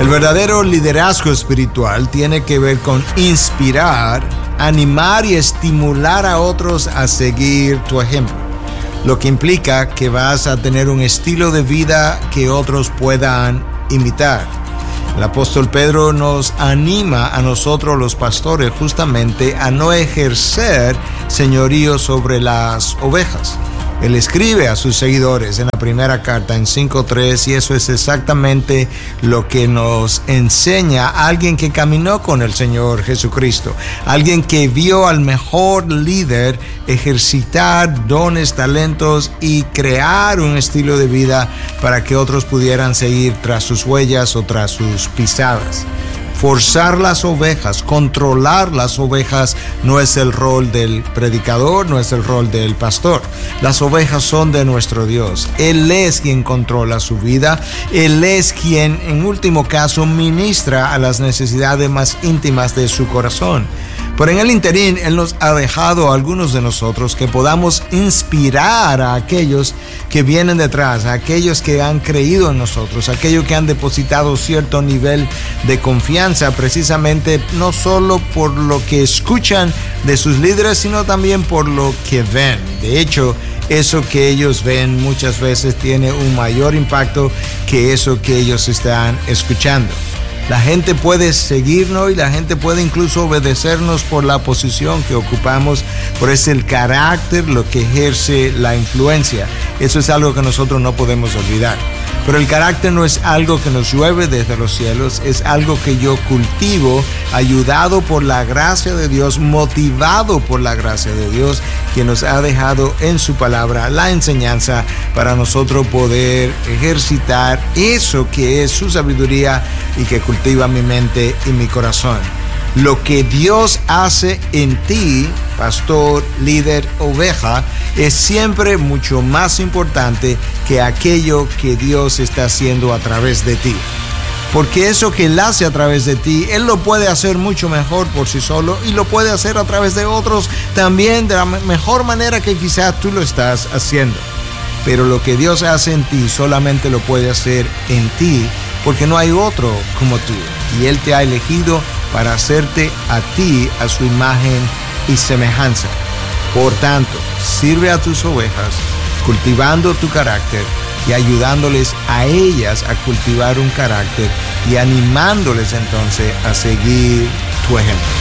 El verdadero liderazgo espiritual tiene que ver con inspirar, animar y estimular a otros a seguir tu ejemplo, lo que implica que vas a tener un estilo de vida que otros puedan imitar. El apóstol Pedro nos anima a nosotros los pastores justamente a no ejercer señorío sobre las ovejas. Él escribe a sus seguidores en la primera carta en 5:3 y eso es exactamente lo que nos enseña alguien que caminó con el Señor Jesucristo, alguien que vio al mejor líder ejercitar dones, talentos y crear un estilo de vida para que otros pudieran seguir tras sus huellas o tras sus pisadas. Forzar las ovejas, controlar las ovejas no es el rol del predicador, no es el rol del pastor. Las ovejas son de nuestro Dios. Él es quien controla su vida. Él es quien, en último caso, ministra a las necesidades más íntimas de su corazón. Pero en el interín, Él nos ha dejado a algunos de nosotros que podamos inspirar a aquellos que vienen detrás, a aquellos que han creído en nosotros, a aquellos que han depositado cierto nivel de confianza, precisamente no solo por lo que escuchan de sus líderes, sino también por lo que ven. De hecho, eso que ellos ven muchas veces tiene un mayor impacto que eso que ellos están escuchando. La gente puede seguirnos y la gente puede incluso obedecernos por la posición que ocupamos, pero es el carácter lo que ejerce la influencia. Eso es algo que nosotros no podemos olvidar. Pero el carácter no es algo que nos llueve desde los cielos, es algo que yo cultivo, ayudado por la gracia de Dios, motivado por la gracia de Dios, quien nos ha dejado en su palabra la enseñanza para nosotros poder ejercitar eso que es su sabiduría y que cultiva mi mente y mi corazón. Lo que Dios hace en ti, pastor, líder, oveja, es siempre mucho más importante que aquello que Dios está haciendo a través de ti. Porque eso que Él hace a través de ti, Él lo puede hacer mucho mejor por sí solo y lo puede hacer a través de otros también de la mejor manera que quizás tú lo estás haciendo. Pero lo que Dios hace en ti solamente lo puede hacer en ti porque no hay otro como tú. Y Él te ha elegido para hacerte a ti a su imagen y semejanza. Por tanto, sirve a tus ovejas, cultivando tu carácter y ayudándoles a ellas a cultivar un carácter y animándoles entonces a seguir tu ejemplo.